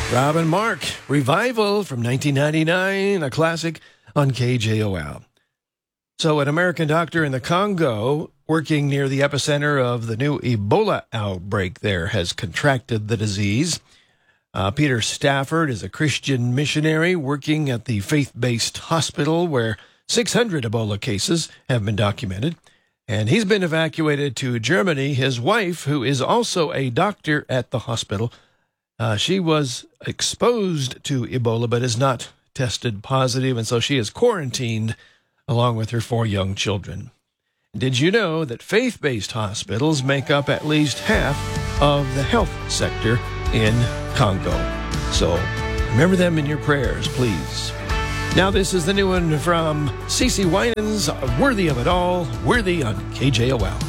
Rob and Mark, Revival from 1999, a classic on KJOL. So an American doctor in the Congo working near the epicenter of the new Ebola outbreak there has contracted the disease. Peter Stafford is a Christian missionary working at the faith-based hospital where 600 Ebola cases have been documented. And he's been evacuated to Germany. His wife, who is also a doctor at the hospital, she was exposed to Ebola but is not tested positive, and so she is quarantined along with her 4 young children. Did you know that faith-based hospitals make up at least half of the health sector in Congo? So remember them in your prayers, please. Now this is the new one from CeCe Winans, Worthy of It All, Worthy on KJOL.